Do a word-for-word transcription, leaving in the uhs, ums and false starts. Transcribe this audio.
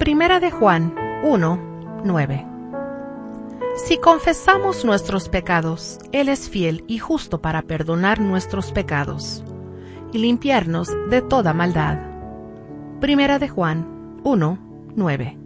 Primera de Juan uno, nueve. Si confesamos nuestros pecados, Él es fiel y justo para perdonar nuestros pecados y limpiarnos de toda maldad. Primera de Juan uno, nueve.